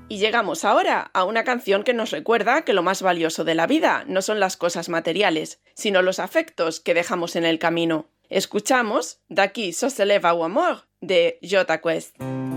Y llegamos ahora a una canción que nos recuerda que lo más valioso de la vida no son las cosas materiales, sino los afectos que dejamos en el camino. Escuchamos D'aquí so s'eleva o amor, de Jota Quest.